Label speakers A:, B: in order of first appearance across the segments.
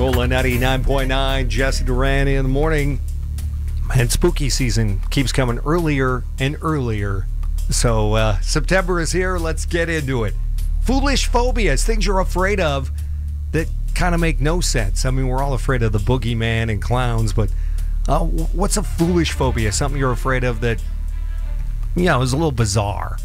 A: Cola 99.9, Jesse Duran in the morning. And spooky season keeps coming earlier and earlier. So September is here. Let's get into it. Foolish phobias, things you're afraid of that kind of make no sense. I mean, we're all afraid of the boogeyman and clowns, but what's a foolish phobia? Something you're afraid of that, is a little bizarre.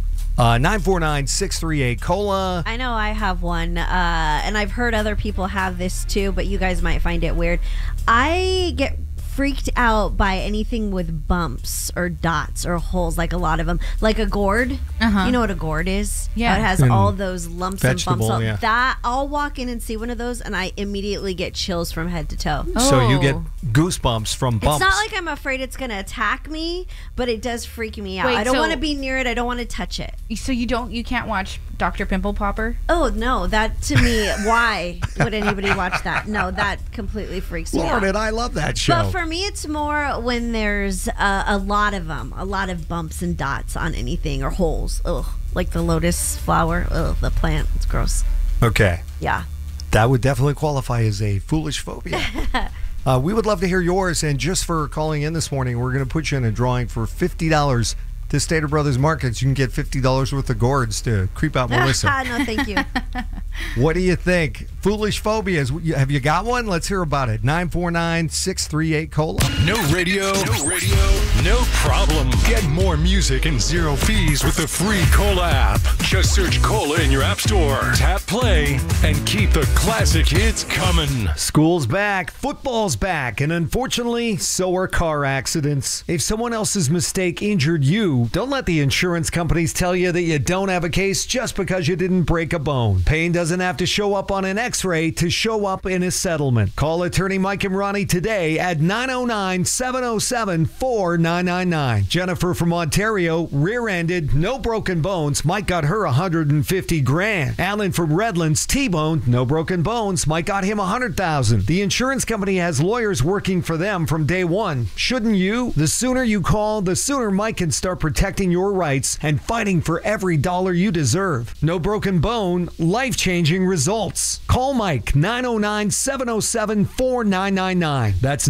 A: 949-638-COLA.
B: I know I have one, and I've heard other people have this too, but you guys might find it weird. I get freaked out by anything with bumps or dots or holes, like a lot of them. Like a gourd. You know what a gourd is?
C: Yeah.
B: It has all those lumps and bumps.
A: Yeah.
B: That, I'll walk in and see one of those, and I immediately get chills from head to toe.
A: So you get goosebumps from bumps.
B: It's not like I'm afraid it's going to attack me, but it does freak me out.
C: Wait,
B: I don't want to be near it. I don't want to touch it.
C: So you can't watch Dr. Pimple Popper?
B: Oh, no. That, to me, why would anybody watch that? No, that completely freaks me out.
A: Lord, and I love that show.
B: But for me, it's more when there's a lot of them, a lot of bumps and dots on anything or holes. Ugh, like the lotus flower. Ugh, the plant. It's gross.
A: Okay.
B: Yeah.
A: That would definitely qualify as a foolish phobia. We would love to hear yours, and just for calling in this morning, we're going to put you in a drawing for $50 to Stater Brothers Markets. You can get $50 worth of gourds to creep out Melissa.
B: No, thank you.
A: What do you think? Foolish phobias. Have you got one? Let's hear about it. 949-638-COLA.
D: No radio, no problem. Get more music and zero fees with the free Cola app. Just search Cola in your app store. Tap play and keep the classic hits coming.
A: School's back, football's back, and unfortunately, so are car accidents. If someone else's mistake injured you, don't let the insurance companies tell you that you don't have a case just because you didn't break a bone. Pain doesn't have to show up on an x-ray to show up in a settlement. Call attorney Mike and Ronnie today at 909-707-4999. Jennifer from Ontario, rear-ended, no broken bones. Mike got her $150,000. Alan from Redlands, T-boned, no broken bones. Mike got him $100,000. The insurance company has lawyers working for them from day one. Shouldn't you? The sooner you call, the sooner Mike can start protecting your rights and fighting for every dollar you deserve. No broken bone, life-changing results. Call Mike, 909-707-4999. That's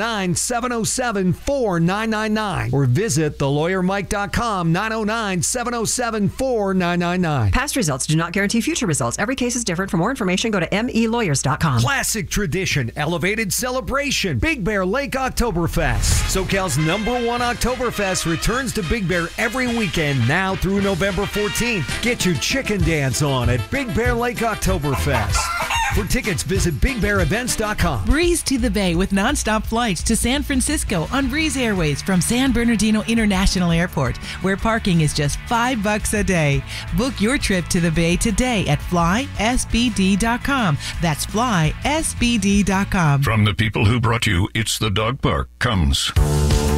A: 909-707-4999. Or visit thelawyermike.com, 909-707-4999.
E: Past results do not guarantee future results. Every case is different. For more information, go to melawyers.com.
A: Classic tradition, elevated celebration, Big Bear Lake Oktoberfest. SoCal's #1 Oktoberfest returns to Big Bear every weekend now through November 14th. Get your chicken dance on at Big Bear Lake Oktoberfest. For tickets, visit BigBearEvents.com.
F: Breeze to the Bay with nonstop flights to San Francisco on Breeze Airways from San Bernardino International Airport, where parking is just $5 a day. Book your trip to the Bay today at flysbd.com. That's flysbd.com.
D: From the people who brought you It's the Dog Park comes